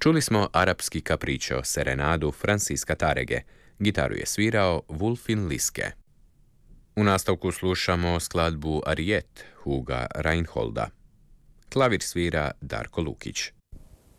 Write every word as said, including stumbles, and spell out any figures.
Čuli smo arapski capriccio serenadu Francisca Tarege. Gitaru je svirao Wulfin Liske. U nastavku slušamo skladbu Arijet Huga Reinholda. Klavir svira Darko Lukić.